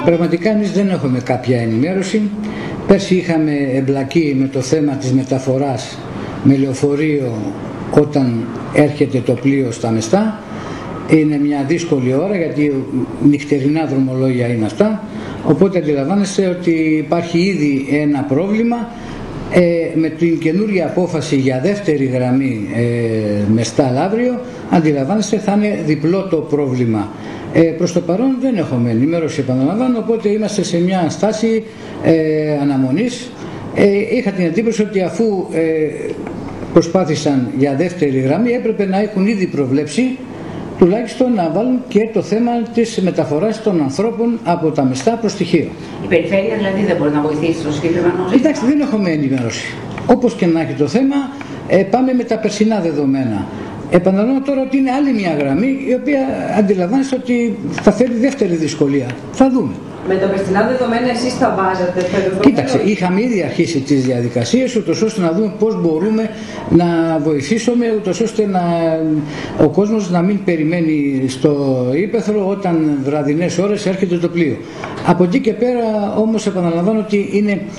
Πραγματικά εμείς δεν έχουμε κάποια ενημέρωση. Πέρσι είχαμε εμπλακεί με το θέμα της μεταφοράς με λεωφορείο όταν έρχεται το πλοίο στα Μεστά. Είναι μια δύσκολη ώρα γιατί νυχτερινά δρομολόγια είναι αυτά, οπότε αντιλαμβάνεστε ότι υπάρχει ήδη ένα πρόβλημα. Με την καινούργια απόφαση για δεύτερη γραμμή Μεστά Λαύριο, αντιλαμβάνεστε θα είναι διπλό το πρόβλημα. Προς το παρόν δεν έχουμε ενημέρωση, επαναλαμβάνω, οπότε είμαστε σε μια στάση αναμονής. Είχα την εντύπωση ότι αφού προσπάθησαν για δεύτερη γραμμή έπρεπε να έχουν ήδη προβλέψει τουλάχιστον να βάλουν και το θέμα της μεταφοράς των ανθρώπων από τα Μεστά προς τη Χίο. Η περιφέρεια δηλαδή δεν μπορεί να βοηθήσει στο συγκεκριμένο? Εντάξει, δεν έχουμε ενημέρωση. Όπως και να έχει το θέμα, πάμε με τα περσινά δεδομένα. Επαναλαμβάνω τώρα ότι είναι άλλη μια γραμμή η οποία αντιλαμβάνεστε ότι θα φέρει δεύτερη δυσκολία. Θα δούμε. Με τα περσινά δεδομένα εσείς τα βάζατε? Κοίταξε, είχαμε ήδη αρχίσει τις διαδικασίες ούτως ώστε να δούμε πώς μπορούμε να βοηθήσουμε, ούτως ώστε ο κόσμος να μην περιμένει στο ύπαιθρο όταν βραδινές ώρες έρχεται το πλοίο. Από εκεί και πέρα όμως επαναλαμβάνω ότι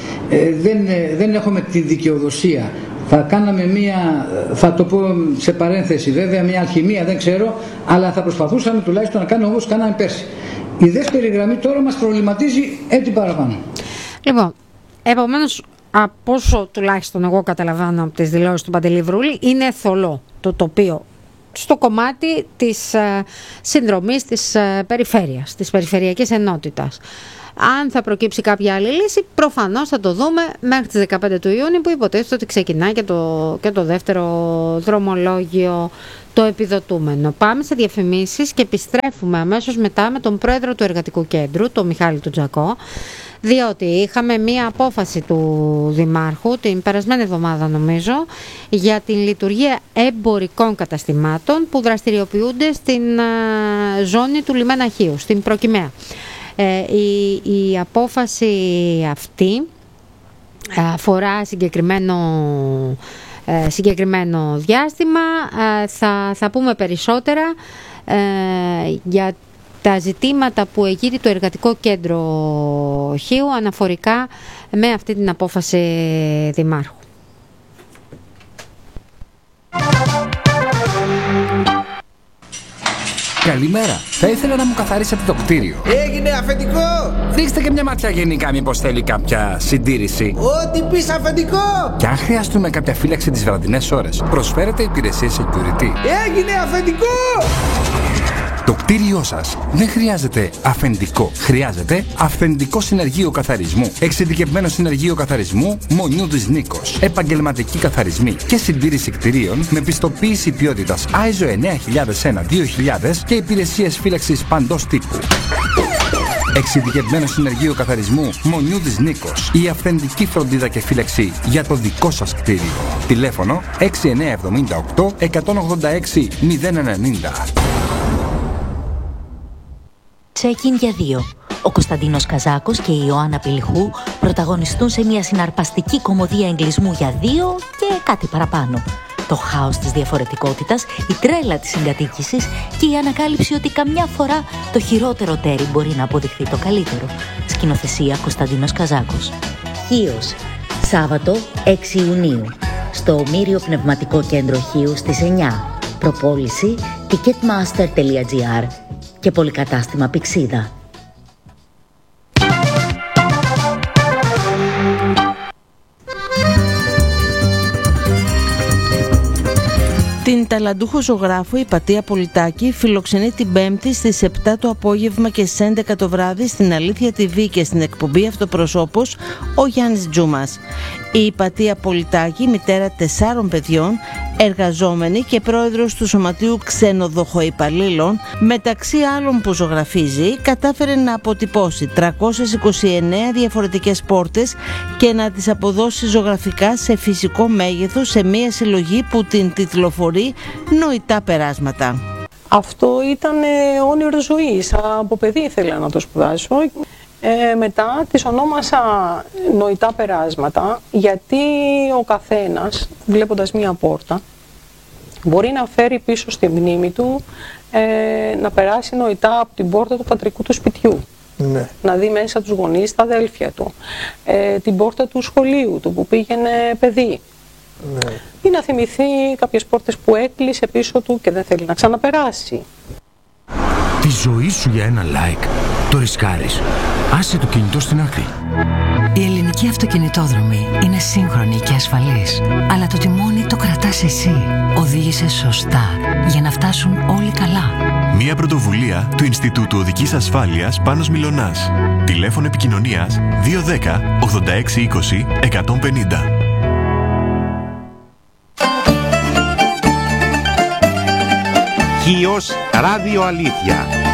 δεν έχουμε τη δικαιοδοσία. Θα κάναμε θα το πω σε παρένθεση βέβαια, μια αλχημία, δεν ξέρω, αλλά θα προσπαθούσαμε τουλάχιστον να κάνουμε όπως κάναμε πέρσι. Η δεύτερη γραμμή τώρα μας προβληματίζει έτσι παραπάνω. Λοιπόν, επομένως, από όσο τουλάχιστον εγώ καταλαβαίνω από τις δηλώσεις του Παντελή Βρούλη, είναι θολό το τοπίο στο κομμάτι της συνδρομής της περιφέρειας, της περιφερειακής ενότητας. Αν θα προκύψει κάποια άλλη λύση, προφανώς θα το δούμε μέχρι τις 15 του Ιούνιου, που υποτίθεται ότι ξεκινάει και το δεύτερο δρομολόγιο, το επιδοτούμενο. Πάμε σε διαφημίσεις και επιστρέφουμε αμέσως μετά με τον πρόεδρο του Εργατικού Κέντρου, τον Μιχάλη τον Τζακό, διότι είχαμε μία απόφαση του Δημάρχου την περασμένη εβδομάδα νομίζω για την λειτουργία εμπορικών καταστημάτων που δραστηριοποιούνται στην ζώνη του Λιμένα Χίου, στην Προκυμαία. Η απόφαση αυτή αφορά συγκεκριμένο διάστημα. Θα πούμε περισσότερα για τα ζητήματα που εγείρει το Εργατικό Κέντρο Χίου αναφορικά με αυτή την απόφαση Δημάρχου. Καλημέρα. Θα ήθελα να μου καθαρίσετε το κτίριο. Έγινε αφεντικό! Ρίξτε και μια ματιά γενικά, μήπως θέλει κάποια συντήρηση. Ό,τι πεις αφεντικό! Και αν χρειαστούμε κάποια φύλαξη τις βραδινές ώρες, προσφέρετε υπηρεσίες security. Έγινε αφεντικό! Το κτίριό σας δεν χρειάζεται αφεντικό. Χρειάζεται αυθεντικό συνεργείο καθαρισμού. Εξειδικευμένο συνεργείο καθαρισμού Μονιού της Νίκος. Επαγγελματικοί καθαρισμοί και συντήρηση κτιρίων με πιστοποίηση ποιότητας ISO 9001-2000 και υπηρεσίες φύλαξης παντός τύπου. Εξειδικευμένο συνεργείο καθαρισμού Μονιού της Νίκος. Η αυθεντική φροντίδα και φύλαξη για το δικό σας κτίριο. Τηλέφωνο 6978 186 090. Check-in για δύο. Ο Κωνσταντίνος Καζάκος και η Ιωάννα Πηλιχού πρωταγωνιστούν σε μια συναρπαστική κωμωδία εγκλισμού για δύο και κάτι παραπάνω. Το χάος της διαφορετικότητας, η τρέλα της συγκατοίκησης και η ανακάλυψη ότι καμιά φορά το χειρότερο τέρι μπορεί να αποδειχθεί το καλύτερο. Σκηνοθεσία Κωνσταντίνος Καζάκος. Χίος. Σάββατο 6 Ιουνίου. Στο Ομήριο Πνευματικό Κέντρο Χίου στις 9. Προπόληση ticketmaster.gr και πολυκατάστημα Πηξίδα. Την ταλαντούχο ζωγράφο Υπατία Πολιτάκη φιλοξενεί την Πέμπτη στις 7 το απόγευμα και στις 11 το βράδυ στην Αλήθεια TV και στην εκπομπή Αυτοπροσώπος ο Γιάννης Τζούμας. Η Υπατία Πολιτάκη, μητέρα 4 παιδιών, εργαζόμενη και πρόεδρος του Σωματείου Ξενοδοχοϊπαλλήλων, μεταξύ άλλων που ζωγραφίζει, κατάφερε να αποτυπώσει 329 διαφορετικές πόρτες και να τις αποδώσει ζωγραφικά σε φυσικό μέγεθος σε μια συλλογή που την τιτλοφορεί Νοητά Περάσματα. Αυτό ήταν όνειρο ζωής. Από παιδί ήθελα να το σπουδάσω. Μετά τις ονόμασα Νοητά Περάσματα, γιατί ο καθένας, βλέποντας μία πόρτα, μπορεί να φέρει πίσω στη μνήμη του να περάσει νοητά από την πόρτα του πατρικού του σπιτιού. Ναι. Να δει μέσα τους γονείς, τα αδέλφια του, την πόρτα του σχολείου του που πήγαινε παιδί. Ναι. Ή να θυμηθεί κάποιες πόρτες που έκλεισε πίσω του και δεν θέλει να ξαναπεράσει. Τη ζωή σου για ένα like το ρισκάρεις. Άσε το κινητό στην άκρη. Η ελληνική αυτοκινητόδρομη είναι σύγχρονη και ασφαλής, αλλά το τιμόνι το κρατάς εσύ. Οδήγησε σωστά για να φτάσουν όλοι καλά. Μια πρωτοβουλία του Ινστιτούτου Οδικής Ασφάλειας Πάνος Μιλωνάς. Τηλέφωνο επικοινωνίας 210 86 20 150. Χίος Ράδιο Αλήθεια.